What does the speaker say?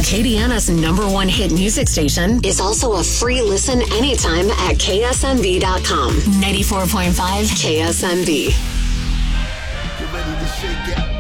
Acadiana's #1 hit music station, is also a free listen anytime at ksmv.com. 94.5 KSMV. You ready to shake it?